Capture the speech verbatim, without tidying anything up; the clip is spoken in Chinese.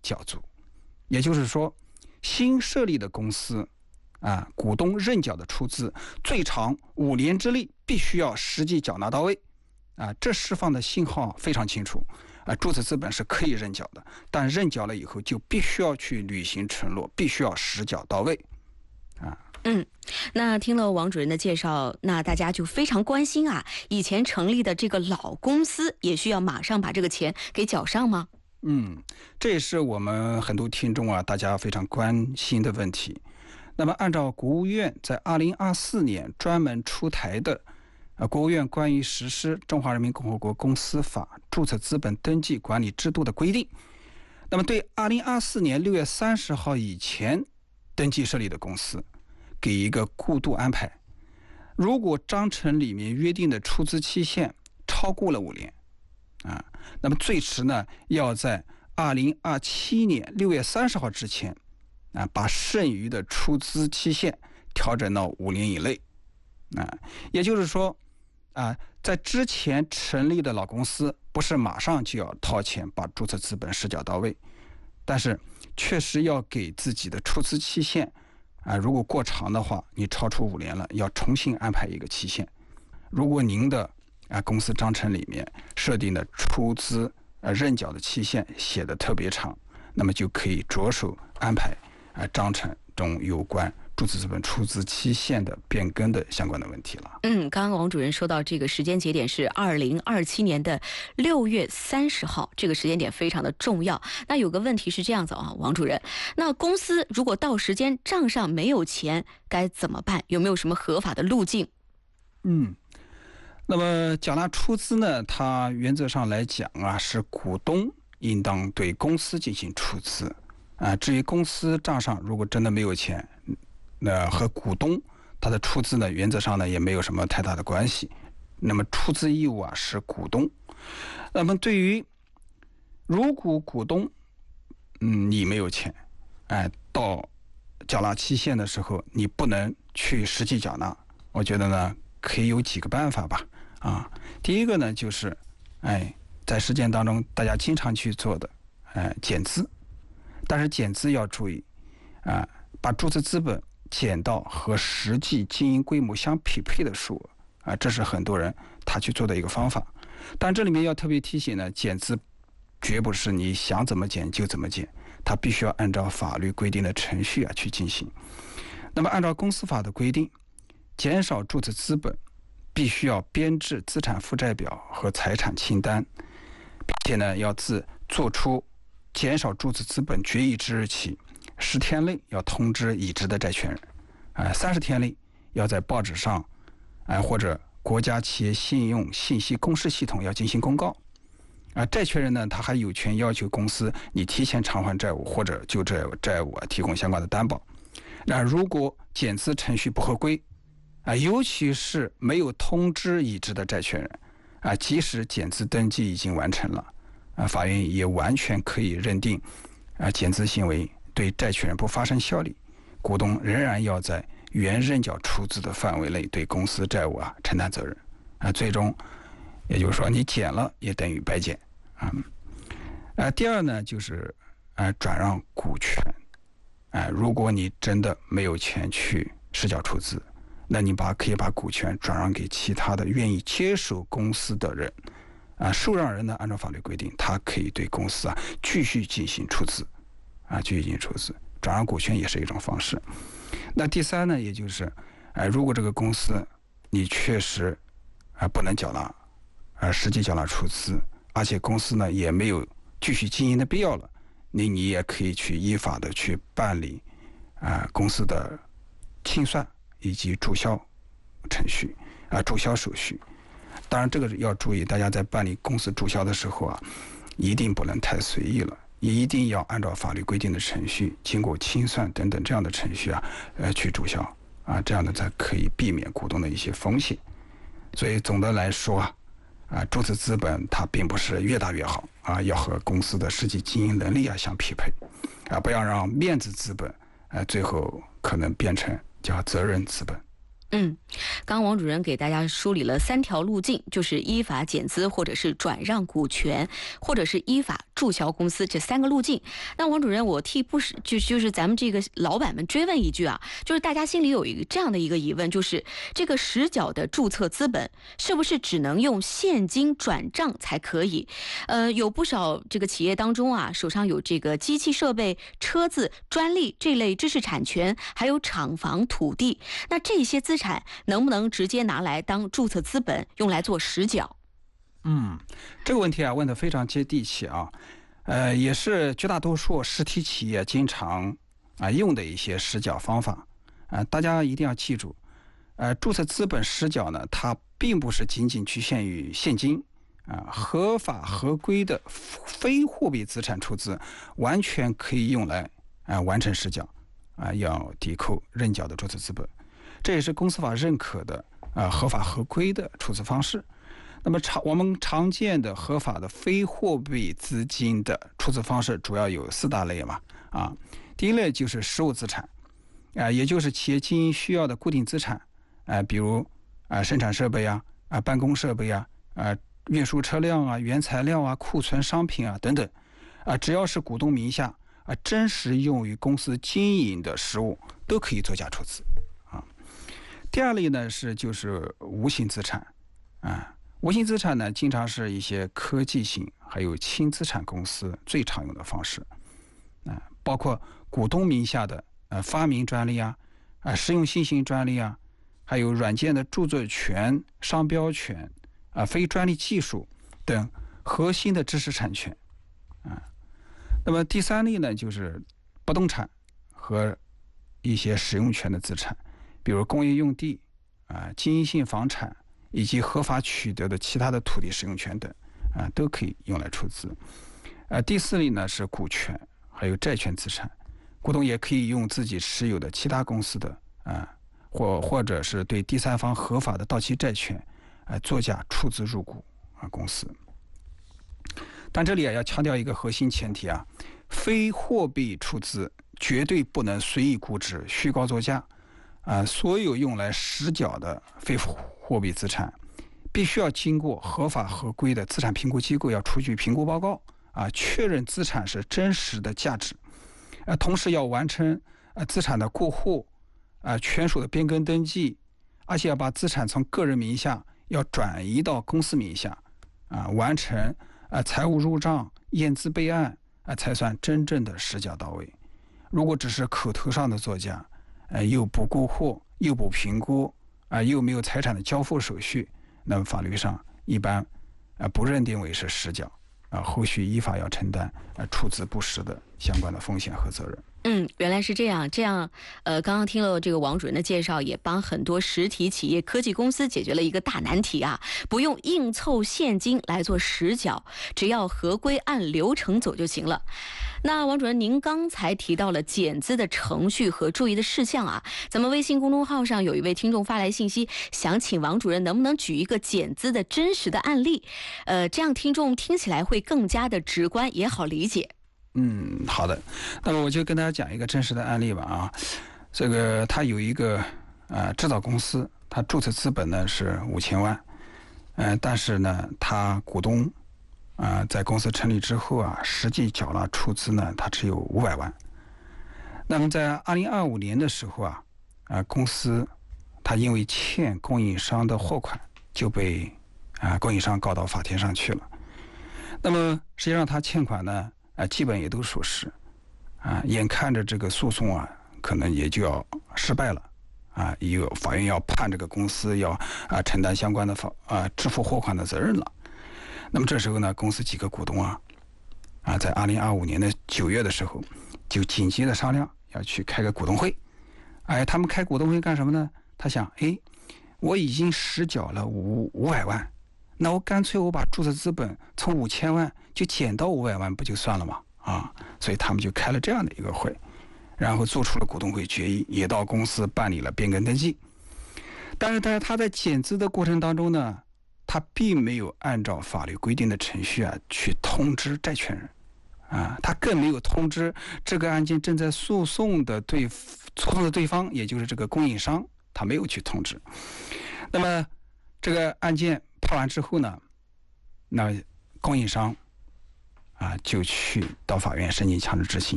缴足。也就是说，新设立的公司啊，股东认缴的出资最长五年之内必须要实际缴纳到位啊，这释放的信号非常清楚啊，注册资本是可以认缴的，但认缴了以后就必须要去履行承诺，必须要实缴到位啊。 嗯，那听了王主任的介绍，那大家就非常关心啊，以前成立的这个老公司也需要马上把这个钱给缴上吗？ 嗯，这也是我们很多听众啊，大家非常关心的问题。那么，按照国务院在二零二四年专门出台的呃国务院关于实施《中华人民共和国公司法》注册资本登记管理制度的规定，那么对二零二四年六月三十号以前登记设立的公司，给一个过渡安排。如果章程里面约定的出资期限超过了五年。啊，那么最迟呢，要在二零二七年六月三十号之前，啊，把剩余的出资期限调整到五年以内，啊，也就是说，啊，在之前成立的老公司，不是马上就要掏钱把注册资本实缴到位，但是确实要给自己的出资期限，啊，如果过长的话，你超出五年了，要重新安排一个期限。如果您的啊，公司章程里面设定的出资呃认缴的期限写的特别长，那么就可以着手安排啊章程中有关注册资本出资期限的变更的相关的问题了。 嗯，刚刚王主任说到这个时间节点是二零二七年的六月三十号，这个时间点非常的重要。那有个问题是这样子啊，王主任，那公司如果到时间账上没有钱该怎么办？有没有什么合法的路径？ 嗯。那么缴纳出资呢，它原则上来讲啊，是股东应当对公司进行出资啊。至于公司账上如果真的没有钱，那和股东他的出资呢，原则上呢也没有什么太大的关系。那么出资义务啊是股东。那么对于如果股东嗯你没有钱，哎，到缴纳期限的时候你不能去实际缴纳，我觉得呢可以有几个办法吧。啊，第一个呢，就是，哎，在实践当中，大家经常去做的，哎，减资，但是减资要注意，啊，把注册资本减到和实际经营规模相匹配的数额，啊，这是很多人他去做的一个方法。但这里面要特别提醒呢，减资绝不是你想怎么减就怎么减，它必须要按照法律规定的程序啊去进行。那么，按照公司法的规定，减少注册资本必须要编制资产负债表和财产清单，并且呢，要自做出减少注册资本决议之日起十天内要通知已知的债权人，啊，三十天内要在报纸上，啊或者国家企业信用信息公示系统要进行公告，啊，债权人呢，他还有权要求公司你提前偿还债务或者就这债务啊提供相关的担保。那如果减资程序不合规，啊，尤其是没有通知已知的债权人，啊，即使减资登记已经完成了，啊，法院也完全可以认定，啊，减资行为对债权人不发生效力，股东仍然要在原认缴出资的范围内对公司债务啊承担责任，啊，最终，也就是说你减了也等于白减，啊，啊，第二呢就是啊转让股权，啊，如果你真的没有钱去实缴出资，那你把可以把股权转让给其他的愿意接手公司的人，啊，受让人呢，按照法律规定，他可以对公司啊继续进行出资，啊，继续进行出资，转让股权也是一种方式。那第三呢，也就是，哎、呃，如果这个公司你确实啊、呃、不能缴纳，啊、呃，实际缴纳出资，而且公司呢也没有继续经营的必要了，你你也可以去依法的去办理啊、呃、公司的清算以及注销程序啊、注销手续。当然这个要注意，大家在办理公司注销的时候啊，一定不能太随意了，也一定要按照法律规定的程序，经过清算等等这样的程序啊，呃去注销啊，这样的才可以避免股东的一些风险。所以总的来说啊，啊注册资本它并不是越大越好啊，要和公司的实际经营能力啊相匹配啊，不要让面子资本啊最后可能变成叫责任资本。 嗯，刚刚王主任给大家梳理了三条路径，就是依法减资，或者是转让股权，或者是依法注销公司这三个路径。那王主任，我替不是就就是咱们这个老板们追问一句啊，就是大家心里有一个这样的一个疑问，就是这个实缴的注册资本是不是只能用现金转账才可以？呃，有不少这个企业当中啊，手上有这个机器设备、车子、专利这类知识产权，还有厂房、土地，那这些资产能不能直接拿来当注册资本用来做实缴？ 嗯，这个问题啊问得非常接地气啊，呃，也是绝大多数实体企业经常啊用的一些实缴方法啊，大家一定要记住，呃，注册资本实缴呢，它并不是仅仅局限于现金啊，合法合规的非货币资产出资，完全可以用来啊完成实缴啊，要抵扣认缴的注册资本，这也是公司法认可的啊合法合规的出资方式。那么常我们常见的合法的非货币资金的出资方式主要有四大类嘛啊，第一类就是实物资产啊，也就是企业经营需要的固定资产啊，比如啊生产设备啊啊办公设备啊啊运输车辆啊原材料啊库存商品啊等等啊，只要是股东名下啊真实用于公司经营的实物都可以作价出资啊。第二类呢是就是无形资产啊。无形资产呢，经常是一些科技型还有轻资产公司最常用的方式，啊，包括股东名下的呃发明专利啊，啊实用新型专利啊，还有软件的著作权、商标权啊、非专利技术等核心的知识产权，啊，那么第三类呢，就是不动产和一些使用权的资产，比如工业用地啊、经营性房产。以及合法取得的其他的土地使用权等啊，都可以用来出资。呃，第四类呢是股权，还有债权资产，股东也可以用自己持有的其他公司的啊，或或者是对第三方合法的到期债权啊作价出资入股啊公司。但这里啊要强调一个核心前提啊，非货币出资绝对不能随意估值、虚高作价啊，所有用来实缴的非货币资产必须要经过合法合规的资产评估机构要出具评估报告啊，确认资产是真实的价值，啊，同时要完成啊资产的过户啊权属的变更登记，而且要把资产从个人名下要转移到公司名下啊，完成啊财务入账、验资备案啊，才算真正的实缴到位。如果只是口头上的作价，呃又不过户又不评估。啊，又没有财产的交付手续，那么法律上一般啊不认定为是实缴啊，后续依法要承担啊出资不实的相关的风险和责任。 嗯，原来是这样。这样，呃，刚刚听了这个王主任的介绍，也帮很多实体企业、科技公司解决了一个大难题啊！不用硬凑现金来做实缴，只要合规按流程走就行了。那王主任，您刚才提到了减资的程序和注意的事项啊，咱们微信公众号上有一位听众发来信息，想请王主任能不能举一个减资的真实的案例？呃，这样听众听起来会更加的直观，也好理解。 嗯，好的，那么我就跟大家讲一个真实的案例吧啊，这个他有一个呃制造公司，他注册资本呢是五千万，呃，但是呢他股东啊、呃、在公司成立之后啊，实际缴纳出资呢他只有五百万。那么在二零二五年的时候啊，啊、呃、公司他因为欠供应商的货款，就被啊、呃、供应商告到法庭上去了。那么实际上他欠款呢？啊，基本也都属实，啊，眼看着这个诉讼啊，可能也就要失败了，啊，有法院要判这个公司要啊承担相关的法啊支付货款的责任了。那么这时候呢，公司几个股东啊，啊，在二零二五年的九月的时候，就紧急的商量要去开个股东会。哎，他们开股东会干什么呢？他想，哎，我已经实缴了五五百万。那我干脆我把注册资本从五千万就减到五百万，不就算了吗？啊，所以他们就开了这样的一个会，然后做出了股东会决议，也到公司办理了变更登记。但是，但是他在减资的过程当中呢，他并没有按照法律规定的程序啊去通知债权人，啊，他更没有通知这个案件正在诉讼的对诉讼的对方，也就是这个供应商，他没有去通知。那么这个案件判完之后呢，那供应商啊，就去到法院申请强制执行。